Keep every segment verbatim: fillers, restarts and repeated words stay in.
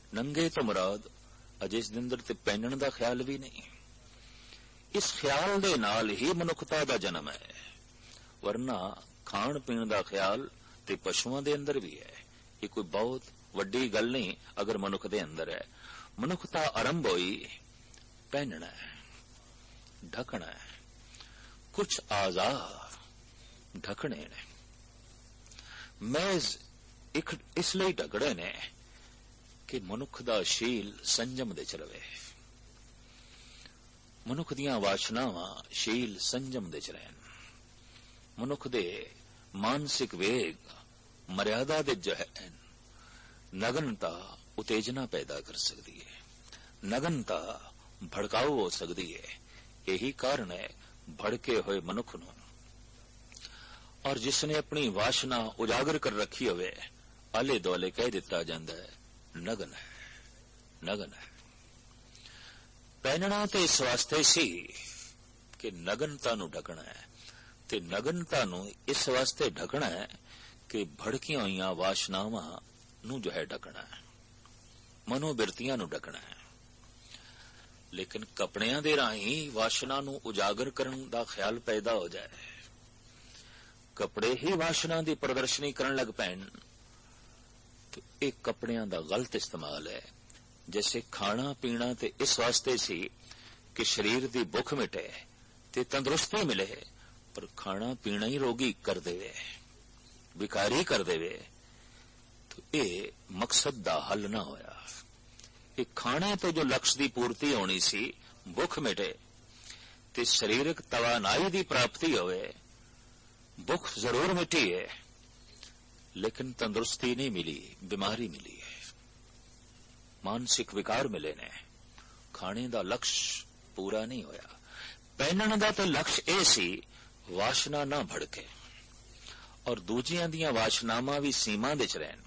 नंगे तो मुराद अजे इस अंदर ते पहनण दा ख्याल भी नहीं। इस ख्याल दे नाल ही मनुखता दा जन्म है, वरना खाण पीण दा ख्याल ते पशुआं दे अंदर भी है। ये कोई बहुत वड्डी गल नहीं अगर मनुख दे अंदर है। मनुखता आरंभ हुई पहनना है, ढकना है, कुछ आज़ा ढकने ने, महज इसलिए ढकड़े ने कि मनुख दा शील संजम दे च रहे, मनुख दियां वासनावां शील संजम दे च रहन, मनुख दे मानसिक वेग मर्यादा दे जहन नगनता उत्तेजना पैदा कर सकती है, नगनता भड़काऊ हो सकती है। यही कारण है भड़के हुए मनुख नूं, और जिसने अपनी वासना उजागर कर रखी होवे आले दुआले कह दिता जाता है नगन है, नगन है। पहनना तो इस वास्ते सी कि नगनता नूं ढकना है, ते नगनता नूं इस वास्ते ढकना है कि भड़कियां हुई वासनावां नूं जो है ढकना है, मनोबिरतियां नूं ढकना है। लेकिन कपड़ियां दे राही वासना नूं उजागर करन दा ख्याल पैदा हो जाए, कपड़े ही वासना दी प्रदर्शनी करन लग पैन, तो एक कपड़ियां दा गलत इस्तेमाल है। जैसे खाना पीना ते इस वास्ते सी कि शरीर दी भुख मिटे ते तंदुरुस्ती मिले, पर खाना पीना ही रोगी कर देवे, विकारी कर देवे, तो ये मकसद दा हल ना होया। ये खाने तो जो लक्ष्य दी पूर्ति होनी सी, भुख मिटे ते शरीरक तवानाई दी प्राप्ति होवे, भुख जरूर मिटी है लेकिन तंदुरुस्ती नहीं मिली, बीमारी मिली है, मानसिक विकार मिले ने, खाने दा लक्ष्य पूरा नहीं होया। पहनण दा तो लक्ष्य ए सी वासना ना भड़के और दूजियां दियां वासनावां भी सीमा दे च रहन,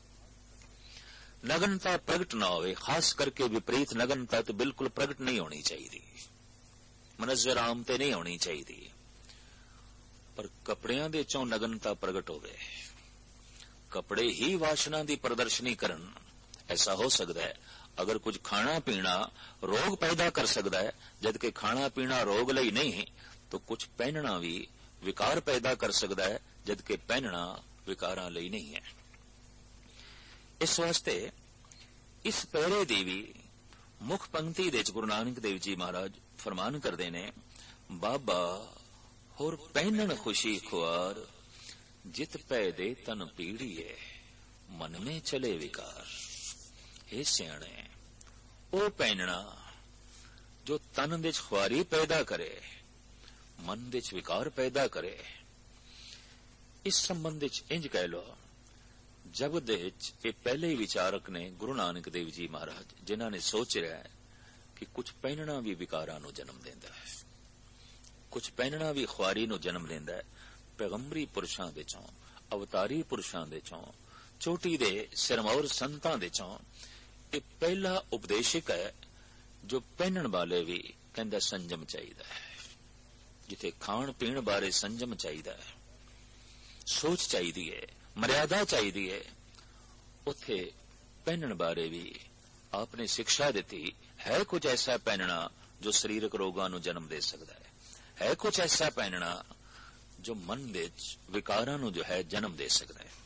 नगनता प्रगट ना होवे। खास करके विपरीत नगनता तो बिल्कुल प्रगट नहीं होनी चाहिए, मनज़र आम ते नहीं होनी चाहिए, पर कपड़ियां दे चों नगनता प्रगट होवे, कपड़े ही वासना दी प्रदर्शनी करन। ऐसा हो सकता है अगर कुछ खाना पीना रोग पैदा कर सकता है, जबकि खाना पीना रोग लई नहीं, तो कुछ पहनना भी विकार पैदा कर सकता है, जबकि पहनना विकारां लई नहीं है। इस वास्ते इस पैरे दी भी मुख पंक्ति दे गुरु नानक देव जी महाराज फरमान करते ने, बाबा होर पहनन खुशी खुआर, जित पै दे तन पीड़िए, मन में चले विकार। हे सियाणे, ओ पहनना जो तन दे खुआरी पैदा करे, मन दे विकार पैदा करे। इस संबंध इंज कह लो, जब दे ये पहले ही विचारक ने गुरु नानक देव जी महाराज, जिन्हां ने सोच रहा है कि कुछ पहनना भी विकारां नूं जन्म देंदा है, कुछ पहनना भी खुआरी नूं जन्म देंदा है। पैगंबरी पुरुषां दे चों, अवतारी पुरुषां दे चों, चोटी दे सिरमौर संतां दे चों ये पहला उपदेशक है जो पहनण वाले भी कहंदा संजम चाहिदा है। जिथे खाण पीण बारे संजम चाहिदा है, सोच चाहिदी है, मर्यादा चाहिदी है, उथे पहनण बारे भी आपने शिक्षा दी है। कुछ ऐसा पहनना जो शरीरक रोगां नूं जन्म दे सकता है, है कुछ ऐसा पहनना जो मन दे विकारां नूं जो है जन्म दे सकता है।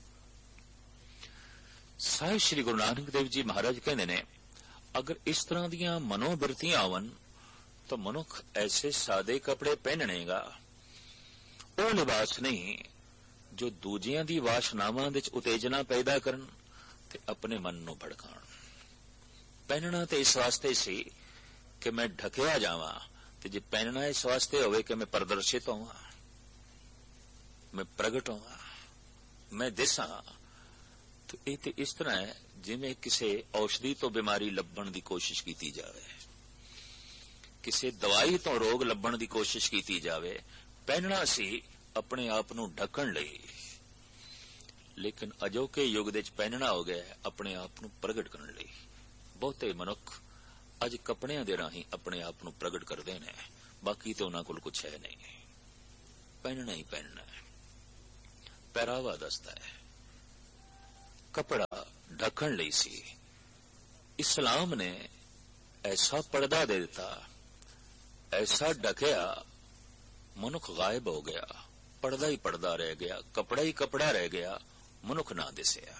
साहिब श्री गुरु नानक देव जी महाराज कहते ने, अगर इस तरह दियां मनोबिरतियां आवन तो मनुख ऐसे सादे कपड़े पहननेगा, वो लिबास नहीं जो दूजियां दी वासनावां दे उत्तेजना पैदा करन ते अपने मन नूं भड़काण। पहनना तो इस वास्ते सी कि मैं ढकिया जावां, ते जे पहनना इस वास्ते होवे कि मैं प्रदर्शित होवां, मैं प्रगट होवां, मैं दिसां, तो ये तो इस तरह है जिवें किसी औषधि तो बीमारी लभण की कोशिश की जाए, किसी दवाई तो रोग लभण की कोशिश की जाए। पहनना सी अपने आप नूं ढकण लई, लेकिन अजोके युग दे पहनना हो गया अपने आप नूं प्रगट करने लई। बहुते मनुख अज कपड़ियां दे राही अपने आप नूं प्रगट करते हैं, बाकी तो उन्हां कोल कुछ है नहीं, पहनना ही पहनना है, पहरावा दसदा है। कपड़ा ढकण लई सी, इस्लाम ने ऐसा पर्दा दे दिता, ऐसा ढकया, मनुख गायब हो गया, पर्दा ही पर्दा रह गया, कपड़ा ही कपड़ा रह गया, मनुख ना दिसया।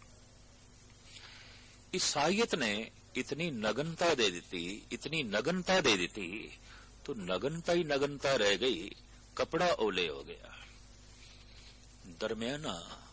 ईसाइयत ने इतनी नग्नता दे दी, इतनी नग्नता दे दी, तो नग्नता ही नग्नता रह गई, कपड़ा ओले हो गया। दरमियाना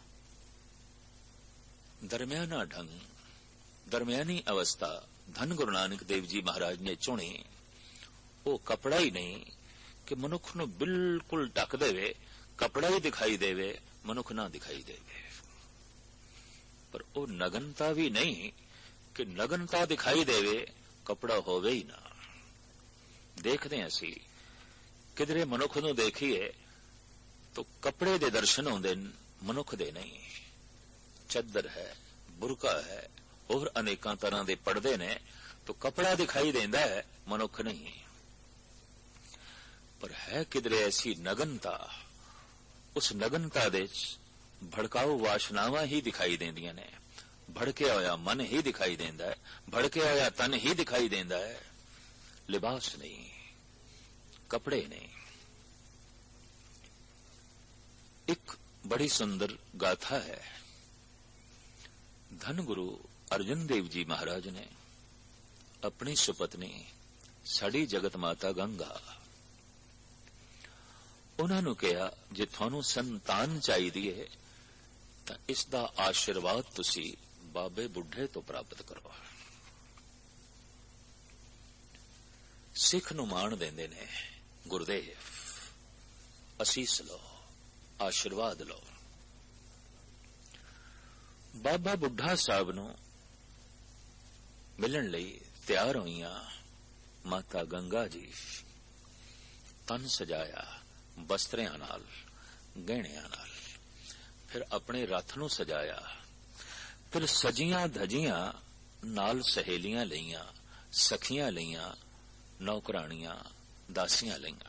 दरमियाना ढंग, दरमियानी अवस्था धन गुरु नानक देव जी महाराज ने चुनी। वो कपड़ा ही नहीं कि मनुख नूं बिल्कुल ढक देवे, कपड़ा ही दिखाई देवे, मनुख ना दिखाई देवे। पर वो नग्नता भी नहीं कि नग्नता दिखाई देवे, कपड़ा होवे ही ना। देखते हैं असी किधरे मनुख नूं देखिए तो कपड़े दे दर्शन होंदे, मनुख दे नहीं। चद्दर है, बुरका है, और अनेकां तरह दे पर्दे ने, तो कपड़ा दिखाई देंदा है, मनुख नहीं। पर है किधरे ऐसी नग्नता, उस नग्नता दे भड़काऊ वासनावां ही दिखाई देंदियां ने, भड़किया होया मन ही दिखाई देंदा है, भड़किया होया तन ही दिखाई देंदा है, लिबास नहीं, कपड़े नहीं। एक बड़ी सुंदर गाथा है। धन गुरु अर्जन देव जी महाराज ने अपनी सुपत्नी साड़ी जगत माता गंगा, उन्होंने कहा जे थानू संतान चाहिए तो इसका आशीर्वाद तुसी बाबे बुढ़े तो प्राप्त करो। सिख नूं मान देंदे ने, गुरुदेव असीस लो, आशीर्वाद लो। बाबा बुढ़ा साहब नूं मिलण लई तैयार होईयां माता गंगा जी। तन सजाया बस्त्रियां नाल, गहणियां नाल, फिर अपने रथ नूं सजाया, फिर सजियां धजियां नाल सहेलियां लईयां, सखियां लईयां, नौकराणियां, दासियां लईयां।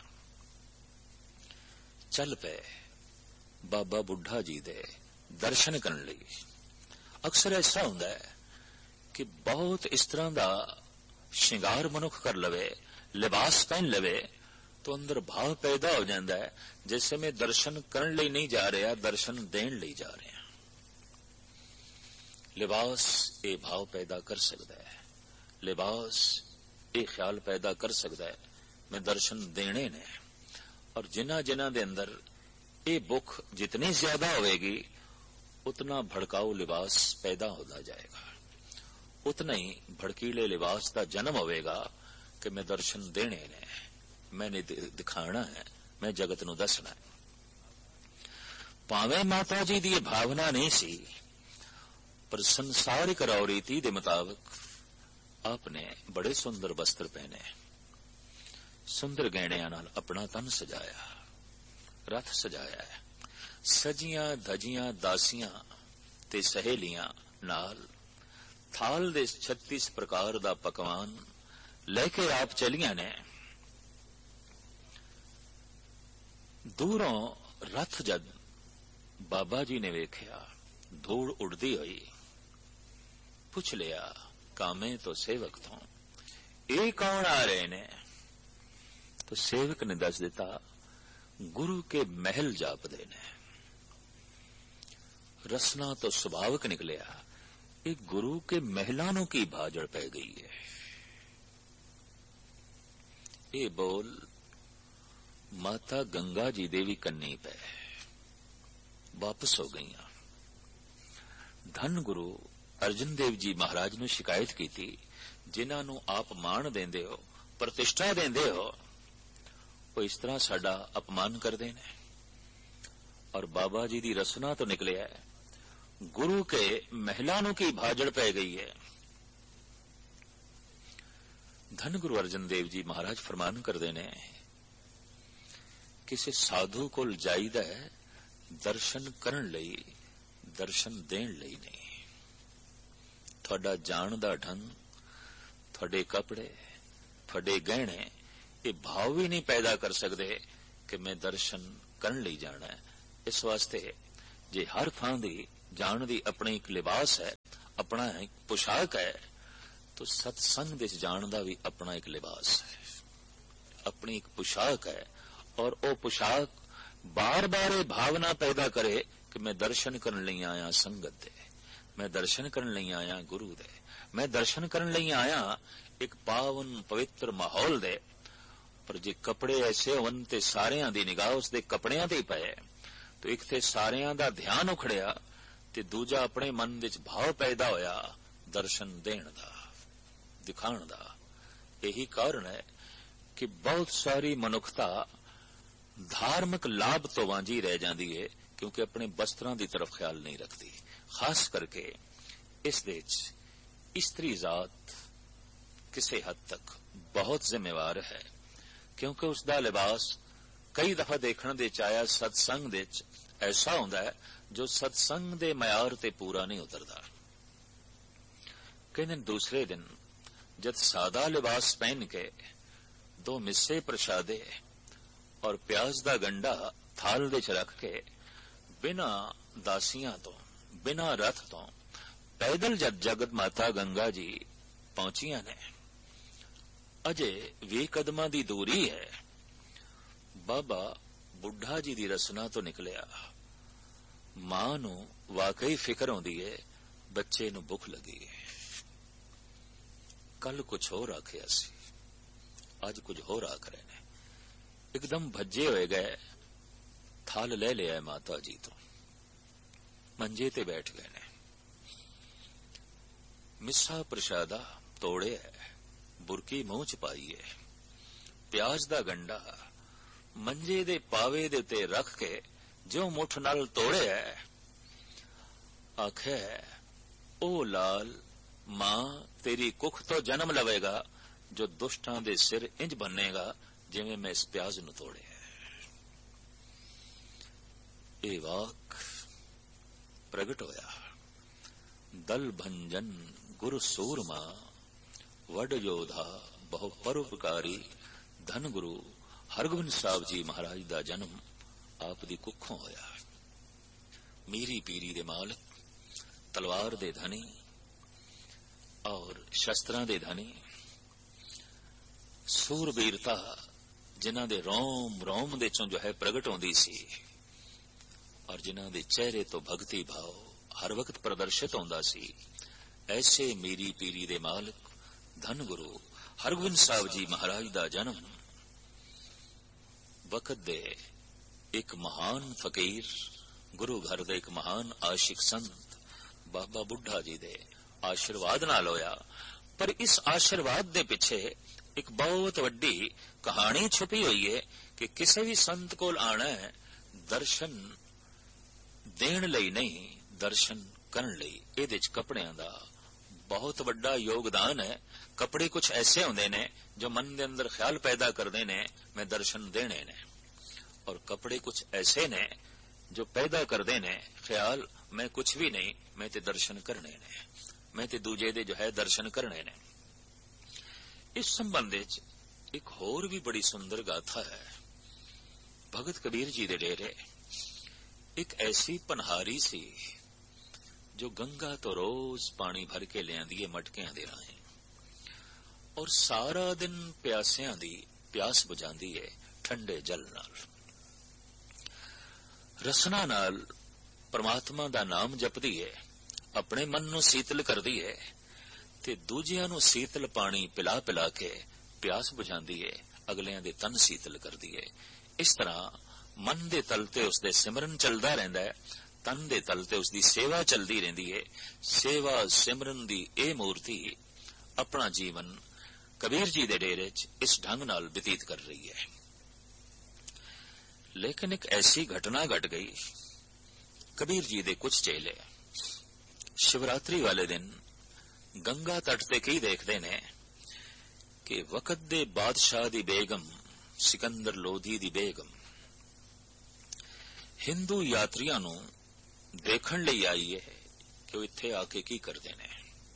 चल पे बाबा बुढ़ा जी दे दर्शन करन लई। अक्सर ऐसा होंदा है कि बहुत इस तरह का श्रृंगार मनुख कर लवे, लिबास पहन लवे, तो अंदर भाव पैदा हो जाता है जैसे मैं दर्शन करन लई नहीं जा रहा, दर्शन देन लई जा रहा। लिबास ये भाव पैदा कर सकता है, लिबास ये ख्याल पैदा कर सकता है मैं दर्शन देने ने। और जिन्हां जिन्हां दे अंदर ये भुख जितनी ज्यादा होगी, उतना भड़काऊ लिबास पैदा होता जाएगा, उतना ही भड़कीले लिबास का जन्म होगा कि मैं दर्शन देने ने, मैंने दिखाना है, मैं जगत नूं दसना है। भावें माता जी की भावना नहीं सी, पर संसारिक रौ रीति के मुताबिक आपने बड़े सुंदर वस्त्र पहने, सुंदर गहणियां नाल अपना तन सजाया, रथ सजाया है। सजियां धजियां दासियां ते सहेलियां नाल थाल दे छत्तीस प्रकार दा पकवान लेके आप चलियां ने। दूरों रथ जद बाबा जी ने वेख्या, धूड़ उड़दी हुई, पुछ लिया कामे तो सेवक तो ये कौन आ रहे ने? तो सेवक ने दस दिता गुरु के महल जापदे ने। रसना तो स्वाभाविक निकलिया, एक गुरु के महलानों की भाजड़ पै गई है। ये बोल माता गंगा जी देवी कन्नी पे वापस हो गई। धन गुरु अर्जन देव जी महाराज ने शिकायत की थी, जिन्होंने आप मान देंदे हो, प्रतिष्ठा देंदे हो, वो इस तरह साडा अपमान कर देने। और बाबा जी की रसना तो निकले है, गुरु के महलानों की भाजड़ पै गई है। धन गुरु अर्जन देव जी महाराज फरमान कर देने, किसी साधु को जाईदा है दर्शन करन लई, दर्शन देन लई नहीं। थोड़ा जान दा ढंग, थोड़े कपड़े, थोड़े गहने ये भाव भी नहीं पैदा कर सकते कि मैं दर्शन करन लई जाना है। इस वास्ते जे हर थां दी जान दी अपनी एक लिबास है, अपना एक पोशाक है, तो सत्संग दे जाण दा भी अपना एक लिबास है, अपनी एक पोशाक है। और वो पोशाक बार बार ये भावना पैदा करे कि मैं दर्शन करन लई आया संगत दे, मैं दर्शन करन लई आया गुरु दे, मैं दर्शन करन लई आया एक पावन पवित्र माहौल दे। पर जे कपड़े ऐसे होवन ते सारियां दी निगाह उस दे कपड़ियां ते ही पए, तो एक ते सारियां दा ध्यान उखड़िया ते दूजा अपने मन विच भाव पैदा होया दर्शन देण दा, दिखाण दा। यही कारण है कि बहुत सारी मनुखता धार्मिक लाभ तो वांझी रह जाती है, क्योंकि अपने वस्त्रां दी तरफ ख्याल नहीं रखती। खास करके इस देश स्त्री जात किसी हद तक बहुत जिम्मेवार है, क्योंकि उसका लिबास कई दफा देखने दे चाया सत्संग दे ऐसा होंदा है जो सत्संग दे मयार ते पूरा नहीं उतरदा। कई दिन दूसरे दिन जब सादा लिबास पहन के दो मिस्से प्रसादे और प्याज दा गंडा थाल दे च रख के बिना दासियां तो बिना रथ तो पैदल जब जगत माता गंगा जी पहुंचिया ने, अजे वी कदमां दी दूरी है, बाबा बुढ़ा जी दी रसना तो निकलिया। मां नू वाकई फिक्र होंदी है बच्चे नू भुख लगी है, कल कुछ होर आखिया सी, अज कुछ होर आख रहे ने। एकदम भज्जे हुए गए, थाल ले लिया माता जी तो मंजे ते बैठ गए ने। मिस्सा प्रसादा तोड़े है, बुरकी मुंह च पाई है, प्याज दा गंडा मंजे दे पावे दे ते रख के जो मुठ नाल तोड़े है, आखे ओ लाल मां तेरी कुख तो जन्म लवेगा जो दुष्टां दे सिर इंज बनेगा जिवें मैं इस प्याज नू तोड़े है। ए वाक प्रगट होया, दल भंजन गुरु सूरमा वड योधा बहु परोपकारी धन गुरु हरगोबिंद साहब जी महाराज दा जन्म आप दी कुखों होया। मीरी पीरी दे मालक, तलवार दे धनी और शस्त्रां दे धनी, सूरबीरता जिन्हां दे रोम रोम दे चों जो है प्रगट होंदी सी, और जिन्हां दे चेहरे तो भक्ति भाव हर वक्त प्रदर्शित होंदा सी, ऐसे मीरी पीरी दे मालक धन गुरु हरगोबिंद साहब जी महाराज दा जन्म वक्त दे एक महान फकीर गुरु घर दे एक महान आशिक संत बाबा बुढ़ा जी दे आशीर्वाद नाल होया। पर इस आशीर्वाद दे पिछे एक बहुत वड्डी कहानी छुपी हुई है कि किसी भी संत कोल आना है दर्शन देण लई नहीं, दर्शन करन लई। इहदे च कपड़ियां दा बहुत वड्डा योगदान है। कपड़े कुछ ऐसे होंदे ने जो मन दे अंदर ख्याल पैदा करदे ने मैं दर्शन देने ने, और कपड़े कुछ ऐसे ने जो पैदा करदे ने ख्याल मैं कुछ भी नहीं, मैं ते दर्शन करने ने, मैं ते दूजे दे जो है दर्शन करने ने। इस संबंध विच एक होर भी बड़ी सुंदर गाथा है। भगत कबीर जी दे डेरे एक ऐसी पनहारी सी जो गंगा तो रोज पानी भर के लियांदी है मटकियां दे राहें, और सारा दिन प्यासियां दी प्यास बुझांदी है ठंडे जल नाल, रसना नाल परमात्मा दा नाम जपदी है, अपने मन नू शीतल करदी है ते दूजियां नू शीतल पानी पिला पिला के प्यास बुझांदी है, अगलियां दे तन शीतल करदी है। इस तरह मन दे तल ते उसदे सिमरन चलदा रहिंदा है, तन दे तल ते उसदी सेवा चलदी रहिंदी है। सेवा सिमरन दी ए मूर्ति अपना जीवन कबीर जी दे डेरे च इस ढंग नाल व्यतीत कर रही है। लेकिन एक ऐसी घटना घट गई, कबीर जी दे कुछ चेले शिवरात्रि वाले दिन गंगा तट ते की देखते ने कि वक्त दे बादशाह दी बेगम सिकंदर लोधी दी बेगम हिंदू यात्रियों नू देखण लई आई है कि वो इत्थे आके की करते ने,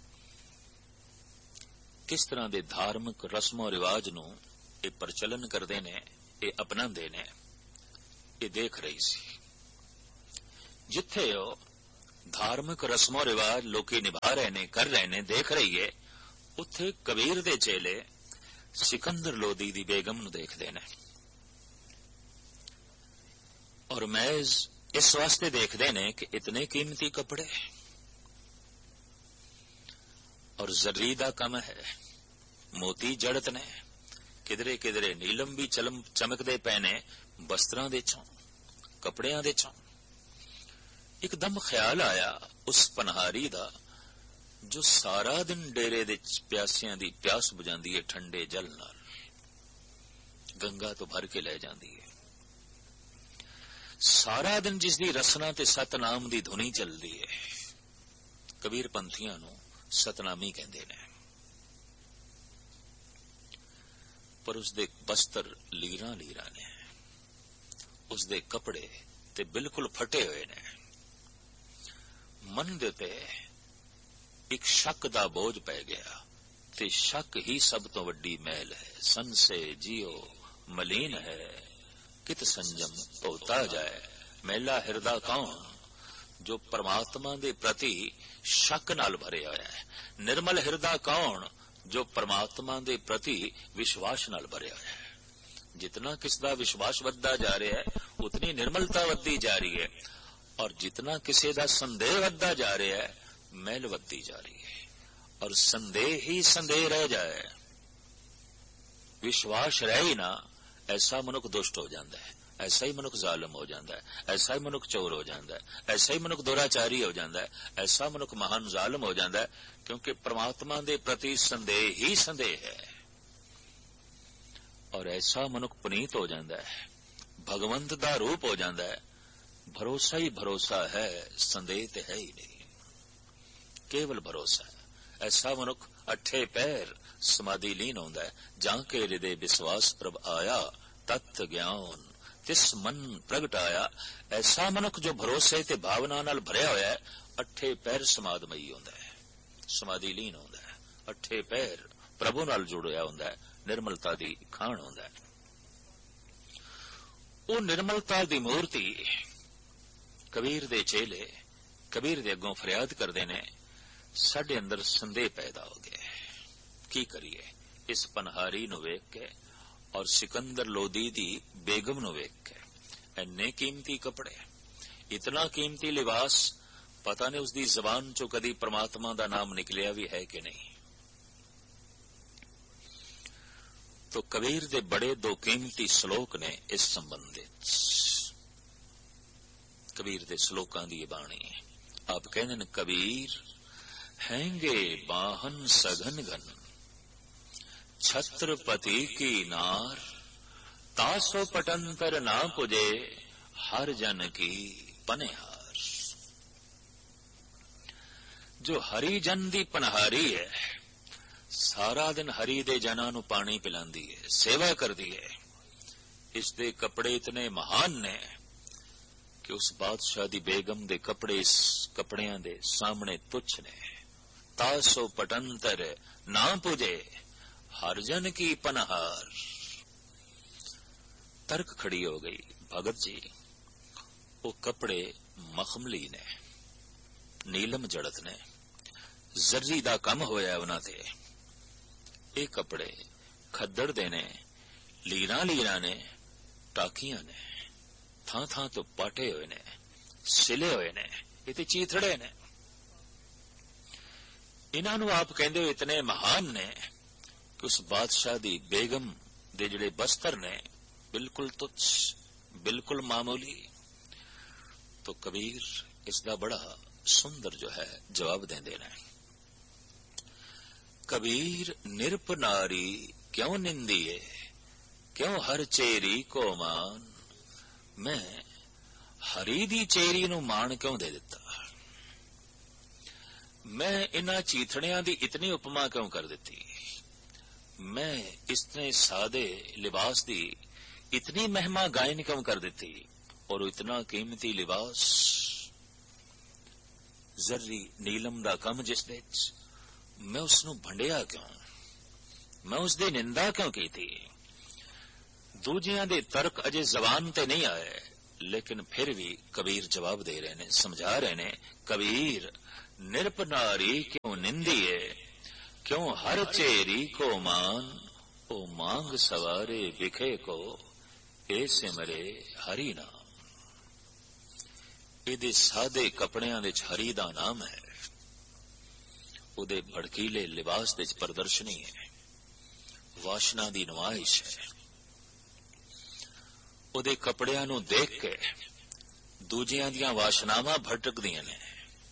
किस तरह दे धार्मिक रस्मो रिवाज नू ये प्रचलन करते ने, ये अपनांदे ने, ये देख रही सी। जिथे वो धार्मिक रस्मो रिवाज लोकी निभा रहे ने, कर रहे ने, देख रही है, ਉੱਥੇ ਕਬੀਰ ਦੇ ਚੇਲੇ ਸਿਕੰਦਰ ਲੋਦੀ ਦੀ ਬੇਗਮ ਨੂੰ ਦੇਖਦੇ ਨੇ, ਔਰ ਮਹਿਜ਼ ਇਸ ਵਾਸਤੇ ਦੇਖਦੇ ਨੇ ਕਿ ਇਤਨੇ ਕੀਮਤੀ ਕੱਪੜੇ, ਔਰ ਜ਼ਰੀ ਦਾ ਕੰਮ ਹੈ, ਮੋਤੀ ਜੜਤ ਨੇ, ਕਿਧਰੇ ਕਿਧਰੇ ਨੀਲਮ ਵੀ ਚਲਮ ਚਮਕਦੇ ਪਏ ਨੇ ਬਸਤਰਾਂ ਦੇ ਚੋਂ, ਕੱਪੜਿਆਂ ਦੇ ਚੋਂ। ਇੱਕਦਮ ਖਿਆਲ ਆਇਆ ਉਸ ਪਨਹਾਰੀ ਦਾ ਜੋ ਸਾਰਾ ਦਿਨ ਡੇਰੇ ਦੇ ਪਿਆਸਿਆਂ ਦੀ ਪਿਆਸ ਬੁਝਾਉਂਦੀ ਹੈ ਠੰਡੇ ਜਲ ਨਾਲ, ਗੰਗਾ ਤੋਂ ਭਰ ਕੇ ਲੈ ਜਾਂਦੀ ਹੈ। ਸਾਰਾ ਦਿਨ ਜਿਸ ਦੀ ਰਸਨਾ ਤੇ ਸਤਨਾਮ ਦੀ ਧੁਨੀ ਚੱਲਦੀ ਹੈ। ਕਬੀਰ ਪੰਥੀਆਂ ਨੂੰ ਸਤਨਾਮੀ ਕਹਿੰਦੇ ਨੇ, ਪਰ ਉਸਦੇ ਬਸਤਰ ਲੀਰਾਂ ਲੀਰਾਂ ਨੇ, ਉਸਦੇ ਕੱਪੜੇ ਤੇ ਬਿਲਕੁਲ ਫਟੇ ਹੋਏ ਨੇ। ਮਨ ਦੇ ਉੱਤੇ ਇੱਕ ਸ਼ੱਕ ਦਾ ਬੋਝ ਪੈ ਗਿਆ, ਤੇ ਸ਼ੱਕ ਹੀ ਸਭ ਤੋਂ ਵੱਡੀ ਮੈਲ ਹੈ। ਸੰਸੇ ਜੀਓ ਮਲੀਨ ਹੈ, ਕਿਤ ਸੰਜਮ ਧੋਤਾ ਜਾਏ। ਮੈਲਾ ਹਿਰਦਾ ਕੌਣ? ਜੋ ਪਰਮਾਤਮਾ ਦੇ ਪ੍ਰਤੀ ਸ਼ੱਕ ਨਾਲ ਭਰਿਆ ਹੋਇਆ ਹੈ। ਨਿਰਮਲ ਹਿਰਦਾ ਕੌਣ? ਜੋ ਪਰਮਾਤਮਾ ਦੇ ਪ੍ਰਤੀ ਵਿਸ਼ਵਾਸ ਨਾਲ ਭਰਿਆ ਹੋਇਆ ਹੈ। ਜਿਤਨਾ ਕਿਸ ਦਾ ਵਿਸ਼ਵਾਸ ਵੱਧਦਾ ਜਾ ਰਿਹਾ ਹੈ, ਉਤਨੀ ਨਿਰਮਲਤਾ ਵੱਧਦੀ ਜਾ ਰਹੀ ਹੈ, ਔਰ ਜਿਤਨਾ ਕਿਸੇ ਦਾ ਸੰਦੇਹ ਵੱਧਦਾ ਜਾ ਰਿਹਾ ਹੈ, ਮੈਲ ਵੱਧਦੀ ਜਾ ਰਹੀ ਹੈ। ਔਰ ਸੰदेह ही संदेह रह जाए, विश्वास रह ही ना, ऐसा मनुख दुष्ट हो जाता है, ऐसा ही मनुख जालिम हो जाता है, ऐसा ही मनुख चोर हो जाता है, ऐसा ही मनुख दुराचारी हो जाता है, ऐसा मनुख महान जालिम हो जाता है, क्योंकि परमात्मा के प्रति संदेह ही संदेह है। और ऐसा मनुख पुनीत हो जाता है, भगवंत का रूप हो जाता है। भरोसा ही भरोसा है, संदेह तो है ही नहीं, केवल भरोसा है। ऐसा मनुख अठे पैर समाधि लीन होता है। जाके हृदय विश्वास प्रभ आया, तत्व ज्ञान तिस मन प्रगट आया। ऐसा मनुख जो भरोसे ते भावना नाल भरिया होया है, अठे पैर समाधमई होता है, समाधि लीन होता है, अठे पैर प्रभु नाल जुड़िया होता है, निर्मलता दी खान होता है। वो निर्मलता दी मूर्ति कबीर दे चेले कबीर दे अगों फरियाद करते ने, साडे अंदर संदेह पैदा हो गया, की करिए? इस पनहारी नूं वेख के और सिकंदर लोदी दी बेगम नूं वेख के, इन्ने कीमती कपड़े, इतना कीमती लिबास, पता नहीं उसकी जबान चो कदी परमात्मा दा नाम निकलिया भी है कि नहीं। तो कबीर दे बड़े दो कीमती श्लोक ने इस संबंधित। कबीर दे श्लोकां दी बाणी आप कहंदे ने, कबीर हैंगे बाहन सघन घन, छत्रपति की नार, तासो पटंतर ना पुजे, हर जन की पनहार। जो हरि जन दी पनहारी है, सारा दिन हरि दे जना नू पानी पिलांदी है, सेवा करदी है। इसदे कपड़े इतने महान ने कि उस बादशाह दी बेगम दे कपड़े इस कपड़ियां दे सामने तुच्छ ने। तासो पटंतर ना पुजे, हर जन की पनहार। तर्क खड़ी हो गई, भगत जी वो कपड़े मखमली ने, नीलम जड़त ने, जर्री दा कम होया उन्हां ते। ये कपड़े खद्दड़ दे ने, लीरां लीरां ने, टाकियां ने, थां थां तो पाटे हुए ने, सिले हुए ने, ये ते चीथड़े ने। इन्हां नूं आप कहंदे हो इतने महान ने कि उस बादशाह दी बेगम दे जिहड़े बस्तर ने बिल्कुल तुच्छ, बिल्कुल मामूली। तो कबीर इसका बड़ा सुंदर जो है जवाब देंदे ने। कबीर निरप नारी क्यों निंदिए, क्यों हर चेरी को मान। मैं हरी दी चेरी नूं मान क्यों दे दिता, मैं इन्हां चीथड़ियां दी इतनी उपमा क्यों कर दी, मैं इतने सादे लिबास दी इतनी महिमा गायन क्यों कर दी, और इतना कीमती लिबास जर्री नीलम दा कम जिस दे मैं उसनूं भंडिया क्यों, मैं उसदी निंदा क्यों की थी। दूजियां दे तर्क अजे जबान ते नहीं आए, लेकिन फिर भी कबीर जवाब दे रहे ने, समझा रहे ने। कबीर निरप नारी क्यों निंदी है, क्यों हर चेरी को मान, ओ मांग सवारे बिखे को, ए सिमरे हरि नाम। ਇਹਦੇ ਸਾਦੇ ਕੱਪੜਿਆਂ ਦੇ ਹਰੀ ਦਾ ਨਾਮ ਹੈ, ਉਹਦੇ ਭੜਕੀਲੇ ਲਿਬਾਸ ਦੇ ਪ੍ਰਦਰਸ਼ਨੀ ਹੈ, ਵਾਸ਼ਨਾ ਦੀ ਨਮਾਇਸ਼ ਹੈ। ਉਹਦੇ ਕੱਪੜਿਆਂ ਨੂੰ ਦੇਖ ਕੇ ਦੂਜਿਆਂ ਦੀਆਂ ਵਾਸ਼ਨਾਵਾਂ ਭਟਕਦੀਆਂ ਨੇ,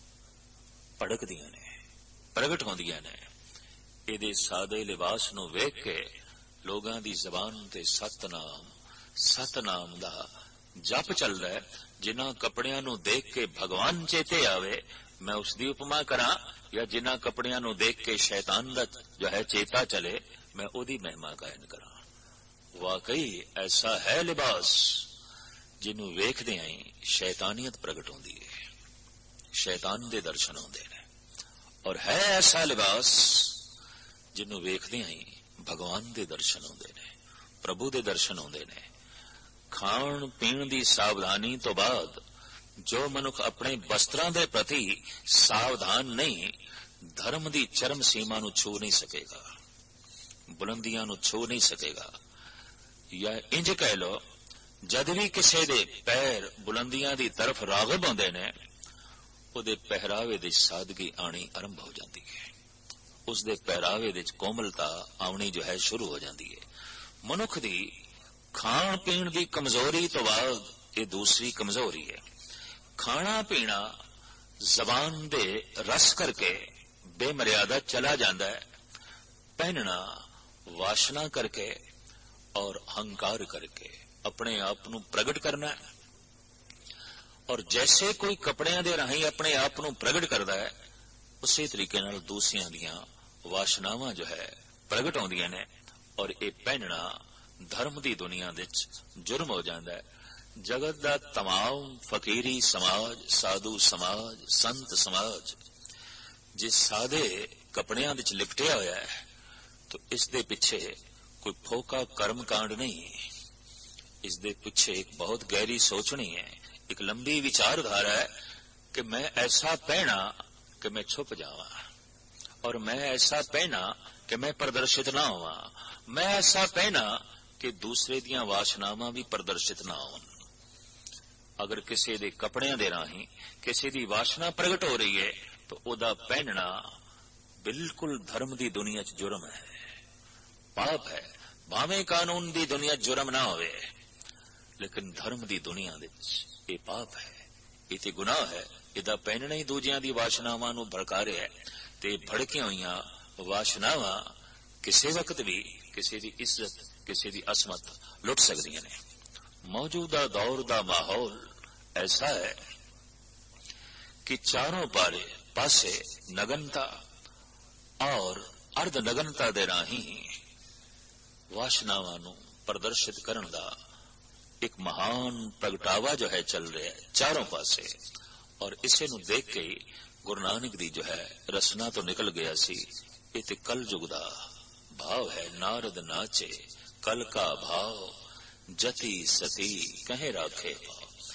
ਭੜਕਦੀਆਂ ਨੇ, ਪ੍ਰਗਟ ਹੁੰਦੀਆਂ ਨੇ। ਇਹਦੇ ਸਾਦੇ ਲਿਬਾਸ ਨੂੰ ਵੇਖ ਕੇ ਲੋਕਾਂ ਦੀ ਜ਼ਬਾਨ ਤੇ ਸਤਨਾਮ ਸਤਨਾਮ ਦਾ ਜਪ ਚੱਲਦਾ ਹੈ। ਜਿਨ੍ਹਾਂ ਕੱਪੜਿਆਂ ਨੂੰ ਦੇਖ ਕੇ ਭਗਵਾਨ ਚੇਤੇ ਆਵੇ, ਮੈਂ ਉਸ ਦੀ ਉਪਮਾ ਕਰਾਂ, ਜਾਂ ਜਿਨ੍ਹਾਂ ਕੱਪੜਿਆਂ ਨੂੰ ਦੇਖ ਕੇ ਸ਼ੈਤਾਨ ਦਾ ਜੋ ਹੈ ਚੇਤਾ ਚਲੇ, ਮੈਂ ਉਹਦੀ ਮਹਿਮਾ ਗਾਇਨ ਕਰਾਂ। ਵਾਕਈ ਐਸਾ ਹੈ ਲਿਬਾਸ ਜਿਹਨੂੰ ਵੇਖਦਿਆਂ ਹੀ ਸ਼ੈਤਾਨੀਅਤ ਪ੍ਰਗਟ ਹੁੰਦੀ ਹੈ, ਸ਼ੈਤਾਨ ਦੇ ਦਰਸ਼ਨ ਹੁੰਦੇ ਨੇ। ਔਰ ਹੈ ਐਸਾ ਲਿਬਾਸ ਜਿਹਨੂੰ ਵੇਖਦਿਆਂ ਹੀ ਭਗਵਾਨ ਦੇ ਦਰਸ਼ਨ ਹੁੰਦੇ ਨੇ, ਪ੍ਰਭੂ ਦੇ ਦਰਸ਼ਨ ਹੁੰਦੇ ਨੇ। ਖਾਣ ਪੀਣ ਦੀ ਸਾਵਧਾਨੀ ਤੋਂ ਬਾਅਦ ਜੋ ਮਨੁੱਖ ਆਪਣੇ ਵਸਤਰਾਂ ਦੇ ਪ੍ਰਤੀ ਸਾਵਧਾਨ ਨਹੀਂ, ਧਰਮ ਦੀ ਚਰਮ ਸੀਮਾ ਨੂੰ ਛੂ ਨਹੀਂ ਸਕੇਗਾ, ਬੁਲੰਦੀਆਂ ਨੂੰ ਛੂ ਨਹੀਂ ਸਕੇਗਾ। ਜਾਂ ਇੰਜ ਕਹਿ ਲੋ, ਜਦ ਵੀ ਕਿਸੇ ਦੇ ਪੈਰ ਬੁਲੰਦੀਆਂ ਦੀ ਤਰਫ ਰਾਗਬ ਹੁੰਦੇ ਨੇ, ਉਹਦੇ ਪਹਿਰਾਵੇ ਦੀ ਸਾਦਗੀ ਆਣੀ ਆਰੰਭ ਹੋ ਜਾਂਦੀ ਹੈ, ਉਸ ਦੇ ਪਹਿਰਾਵੇ ਵਿੱਚ ਕੋਮਲਤਾ ਆਉਣੀ ਜੋ ਹੈ ਸ਼ੁਰੂ ਹੋ ਜਾਂਦੀ ਹੈ। ਮਨੁੱਖ ਦੀ ਖਾਣ ਪੀਣ ਦੀ ਕਮਜ਼ੋਰੀ ਤੋਂ ਬਾਅਦ ਇਹ ਦੂਸਰੀ ਕਮਜ਼ੋਰੀ ਹੈ। ਖਾਣਾ ਪੀਣਾ ਜ਼ਬਾਨ ਦੇ ਰਸ ਕਰਕੇ ਬੇਮਰਿਆਦਾ ਚਲਾ ਜਾਂਦਾ ਹੈ, ਪਹਿਨਣਾ ਵਾਸ਼ਨਾ ਕਰਕੇ ਔਰ ਹੰਕਾਰ ਕਰਕੇ ਆਪਣੇ ਆਪ ਨੂੰ ਪ੍ਰਗਟ ਕਰਨਾ। ਔਰ ਜੈਸੇ ਕੋਈ ਕੱਪੜਿਆਂ ਦੇ ਰਾਹੀਂ ਆਪਣੇ ਆਪ ਨੂੰ ਪ੍ਰਗਟ ਕਰਦਾ ਹੈ, ਉਸੇ ਤਰੀਕੇ ਨਾਲ ਦੂਸਰਿਆਂ ਦੀਆਂ ਵਾਸ਼ਨਾਵਾਂ ਜੋ ਹੈ ਪ੍ਰਗਟ ਹੁੰਦੀਆਂ ਨੇ। ਔਰ ਇਹ ਪਹਿਨਣਾ ਧਰਮ ਦੀ ਦੁਨੀਆ ਵਿੱਚ ਜੁਰਮ ਹੋ ਜਾਂਦਾ ਹੈ। ਜਗਤ ਦਾ तमाम ਫਕੀਰੀ ਸਮਾਜ, ਸਾਧੂ ਸਮਾਜ, ਸੰਤ ਸਮਾਜ ਜਿਸ ਸਾਦੇ ਕੱਪੜਿਆਂ ਵਿੱਚ ਲਿਪਟਿਆ ਹੋਇਆ ਹੈ, ਤਾਂ ਇਸ ਦੇ ਪਿੱਛੇ ਕੋਈ ਫੋਕਾ ਕਰਮਕਾਂਡ ਨਹੀਂ, ਇਸ ਦੇ ਪਿੱਛੇ ਇੱਕ ਬਹੁਤ ਗਹਿਰੀ ਸੋਚਣੀ ਹੈ, ਇੱਕ ਲੰਬੀ ਵਿਚਾਰਧਾਰਾ ਹੈ ਕਿ ਮੈਂ ਐਸਾ ਪਹਿਨਾ ਕਿ ਮੈਂ ਛੁਪ ਜਾਵਾਂ, ਔਰ ਮੈਂ ਐਸਾ ਪਹਿਨਾ ਕਿ ਮੈਂ ਪ੍ਰਦਰਸ਼ਿਤ ਨਾ ਹੋਵਾਂ, ਮੈਂ ਐਸਾ ਪਹਿਨਾ ਕਿ ਦੂਸਰੇ ਦੀਆਂ ਵਾਸ਼ਨਾਵਾਂ ਵੀ ਪ੍ਰਦਰਸ਼ਿਤ ਨਾ ਹੋਣ। ਅਗਰ ਕਿਸੇ ਦੇ ਕੱਪੜਿਆਂ ਦੇ ਰਾਹੀਂ ਕਿਸੇ ਦੀ ਵਾਸ਼ਨਾ ਪ੍ਰਗਟ ਹੋ ਰਹੀ ਹੈ, ਤਾਂ ਉਹਦਾ ਪਹਿਨਣਾ ਬਿਲਕੁਲ ਧਰਮ ਦੀ ਦੁਨੀਆ 'ਚ ਜੁਰਮ ਹੈ, ਪਾਪ ਹੈ। ਭਾਵੇਂ ਕਾਨੂੰਨ ਦੀ ਦੁਨੀਆ 'ਚ ਜੁਰਮ ਨਾ ਹੋਵੇ, ਲੇਕਿਨ ਧਰਮ ਦੀ ਦੁਨੀਆ ਵਿੱਚ ਇਹ ਪਾਪ ਹੈ, ਇਹ ਤੇ ਗੁਨਾਹ ਹੈ। ਇਹਦਾ ਪਹਿਨਣਾ ਹੀ ਦੂਜਿਆਂ ਦੀ ਵਾਸ਼ਨਾਵਾਂ ਨੂੰ ਭੜਕਾ ਰਿਹਾ ਹੈ, ਤੇ ਭੜਕੀਆਂ ਹੋਈਆਂ ਵਾਸ਼ਨਾਵਾਂ ਕਿਸੇ ਵਕਤ ਵੀ ਕਿਸੇ ਦੀ ਇੱਜ਼ਤ, ਕਿਸੇ ਦੀ ਅਸਮਤ ਲੁੱਟ ਸਕਦੀਆਂ ਨੇ। ਮੌਜੂਦਾ ਦੌਰ ਦਾ ਮਾਹੌਲ ਐਸਾ ਹੈ ਕਿ ਚਾਰੋਂ ਪਾਰੇ ਪਾਸੇ ਨਗਨਤਾ ਔਰ ਅਰਧ ਨਗਨਤਾ ਦੇ ਰਾਹੀਂ ਵਾਸ਼ਨਾਵਾਂ ਨੂੰ ਪ੍ਰਦਰਸ਼ਿਤ ਕਰਨ ਦਾ ਇੱਕ ਮਹਾਨ ਪ੍ਰਗਟਾਵਾ ਜੋ ਹੈ ਚੱਲ ਰਿਹਾ ਹੈ ਚਾਰੋਂ ਪਾਸੇ। ਔਰ ਇਸੇ ਨੂੰ ਦੇਖ ਕੇ ਹੀ ਗੁਰੂ ਨਾਨਕ ਦੀ ਜੋ ਹੈ ਰਸਨਾ ਤੋਂ ਨਿਕਲ ਗਿਆ ਸੀ, ਇਹ ਤੇ ਕਲ ਯੁਗ ਦਾ ਭਾਵ ਹੈ। ਨਾਰਦ ਨਾਚੇ ਕਲ ਕਾ ਭਾਵ, ਜਤੀ ਸਤੀ ਕਹੇ ਰਾਖੇ ਭਾਵ।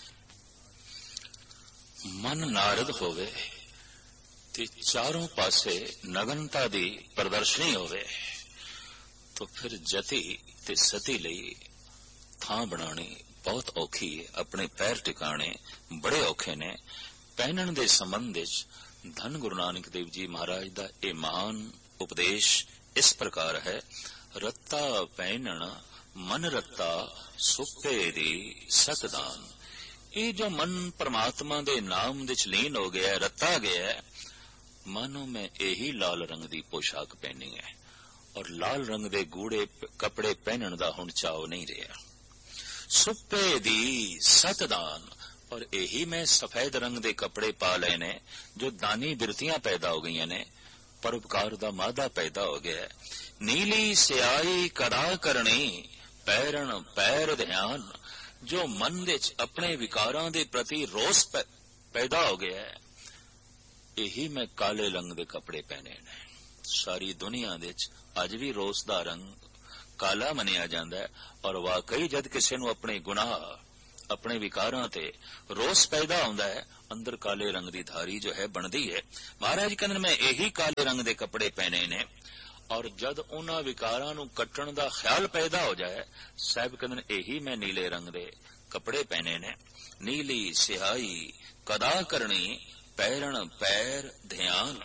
ਮਨ ਨਾਰਦ ਹੋਵੇ ਤੇ ਚਾਰੋਂ ਪਾਸੇ ਨਗਨਤਾ ਦੀ ਪ੍ਰਦਰਸ਼ਨੀ ਹੋਵੇ, तो फिर जति ते सती ਲਈ ਥਾਂ ਬਣਾਉਣੀ ਬਹੁਤ ਔਖੀ ਹੈ। ਆਪਣੇ ਪੈਰ ਟਿਕਾਣੇ ਬੜੇ ਔਖੇ ਨੇ। ਪਹਿਨਣ ਦੇ ਸੰਬੰਧ ਵਿੱਚ ਧੰਨ ਗੁਰੂ ਨਾਨਕ ਦੇਵ ਜੀ ਮਹਾਰਾਜ ਦਾ ਇਹ ਮਹਾਨ ਉਪਦੇਸ਼ ਇਸ ਪ੍ਰਕਾਰ ਹੈ, ਰੱਤਾ ਪਹਿਨਣ ਮਨ ਰੱਤਾ ਸੁਪੇ ਦੀ ਸਤਦਾਨ। ਇਹ ਜੋ ਮਨ परमात्मा ਦੇ ਨਾਮ ਵਿੱਚ ਲੀਨ ਹੋ ਗਿਆ, ਰੱਤਾ ਗਿਆ, ਮਾਨੋ ਮੈਂ ਇਹੀ ਲਾਲ ਰੰਗ ਦੀ ਪੋਸ਼ਾਕ ਪਹਿਨੀ ਹੈ, ਔਰ ਲਾਲ ਰੰਗ ਦੇ ਗੂੜੇ ਕੱਪੜੇ ਪਹਿਨਣ ਦਾ ਹੁਣ ਚਾਅ ਨਹੀਂ ਰਿਹਾ। ਸੁੱਪੇ ਦੀ ਸਤਦਾਨ, ਔਰ ਇਹੀ ਮੈਂ ਸਫੈਦ ਰੰਗ ਦੇ ਕੱਪੜੇ ਪਾ ਲਏ ਨੇ ਜੋ ਦਾਨੀ ਬਿਰਤੀਆਂ ਪੈਦਾ ਹੋ ਗਈਆਂ ਨੇ, ਪਰਉਪਕਾਰ ਦਾ ਮਾਦਾ ਪੈਦਾ ਹੋ ਗਿਆ। ਨੀਲੀ ਸਿਆਹੀ ਕਦਾ ਕਰਨੀ ਪੈਰਣ ਪੈਰ ਧਿਆਨ, ਜੋ ਮਨ ਵਿੱਚ ਆਪਣੇ ਵਿਕਾਰਾਂ ਦੇ ਪ੍ਰਤੀ ਰੋਸ ਪੈਦਾ ਹੋ ਗਿਆ, ਇਹੀ ਮੈਂ ਕਾਲੇ ਰੰਗ ਦੇ ਕੱਪੜੇ ਪਹਿਨੇ ਨੇ। ਸਾਰੀ ਦੁਨੀਆ ਵਿੱਚ ਅੱਜ ਵੀ ਰੋਸ ਦਾ ਰੰਗ ਕਾਲਾ ਮੰਨਿਆ ਜਾਂਦਾ ਹੈ, ਔਰ ਵਾਕਈ ਜਦ ਕਿਸੇ ਨੂੰ ਆਪਣੇ ਗੁਨਾਹ अपने विकारां ते रोस पैदा होंदा है, अंदर काले रंग की धारी जो है बनती है। महाराज कहते मैं यही काले रंग के कपड़े पहने ने, और जद उन्हां विकारां नूं कट्टण दा ख्याल पैदा हो जाए, साहब कहते यही मैं नीले रंग के कपड़े पहने ने। नीली सिहाई कदा करनी, पैरण पैर ध्यान।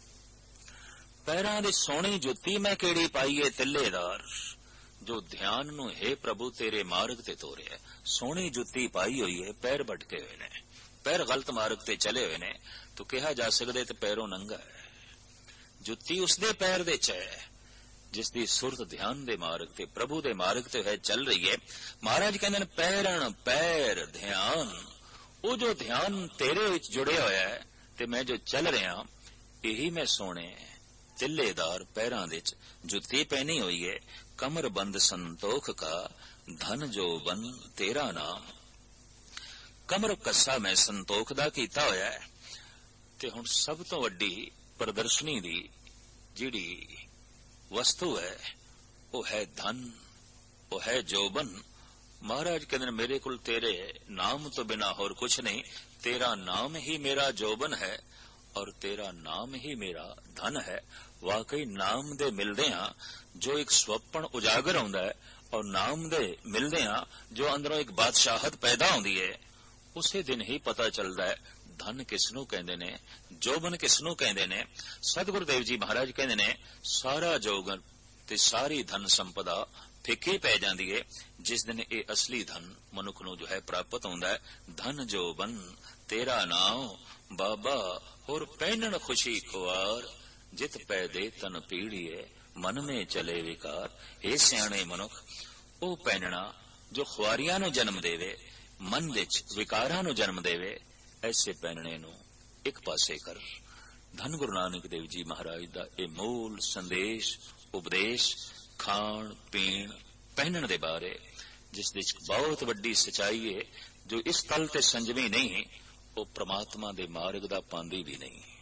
पैरां दे सोहणी जुत्ती मैं केड़ी पाईए तिल्लेदार, जो ध्यान नूं हे प्रभु तेरे मार्ग ते तोरिया। सोहणी जुत्ती पाई हुई है, पैर भटके हुए ने, पैर गलत मार्ग ते चले हुए ने, तो कहा जा सकदे ते पैरों नंगा है। जुत्ती उसदे पैर दे च है जिसदी सुरत ध्यान दे मार्ग ते प्रभु दे मार्ग ते है चल रही है। महाराज कहंदे पैरण पैर ध्यान, वो जो ध्यान तेरे विच जुड़िया होया है ते मैं जो चल रहा, यही मैं सोने तिल्लेदार पैरां दे च जुत्ती पहनी हुई है। कमर बंद संतोख का, धन जो बन तेरा नाम। कमर कस्सा मैं संतोख दा कीता होया है, ते हुण सब तो वड्डी प्रदर्शनी दी जिहड़ी वस्तु है वो है धन, वो है जोबन। महाराज कहते मेरे कुल तेरे नाम तो बिना होर कुछ नहीं, तेरा नाम ही मेरा जोबन है और तेरा नाम ही मेरा धन है। वाकई नाम दे मिलदे हां जो एक स्वप्न उजागर होंदा है, और नाम दे मिलदे हां जो अंदरों एक बादशाहत पैदा होंदी है, उसे दिन ही पता चलदा है धन किसनू कहंदे ने, जोबन किसनू कहंदे ने। सतगुरुदेव जी महाराज कहंदे ने सारा जोगन ते सारी धन संपदा फिक्की पै जांदी है जिस दिन ये असली धन मनुख नूं जो है प्राप्त होंदा है। धन जोबन तेरा नाम बाबा, और पहनन खुशी खुआर, जित पै दे तन पीड़िए मन में चले विकार। हे सियाणे मनुख, वो पहनना जो खुआरियां नूं जन्म देवे, मन विच विकारां नूं जन्म देवे, ऐसे पहनने नूं एक पासे कर। धन गुरु नानक देव जी महाराज दा ये मूल संदेश उपदेश खाण पीण पहनण दे बारे, जिस विच बहुत वड्डी सच्चाई है, जो इस तल ते संजमी नहीं वो परमात्मा दे मार्ग दा पांदी भी नहीं।